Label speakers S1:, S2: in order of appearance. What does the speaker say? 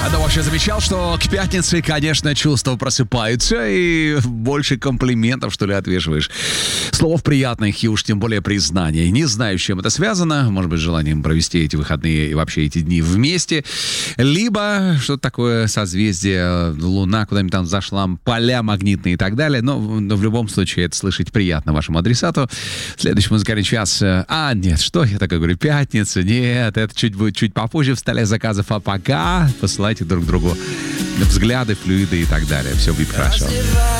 S1: Да, вообще замечал, что к пятнице, конечно, чувства просыпаются, и больше комплиментов, что ли, отвешиваешь. Слов приятных и уж тем более признаний. Не знаю, с чем это связано. Может быть, с желанием провести эти выходные и вообще эти дни вместе. Либо что-то такое созвездие, Луна куда-нибудь там зашла, поля магнитные и так далее. Но в любом случае это слышать приятно вашему адресату. Следующий музыкальный час. Нет, что я такое говорю? Пятница? Нет, это будет чуть попозже в столе заказов. А пока посылайте друг другу взгляды, флюиды и так далее. Все будет хорошо.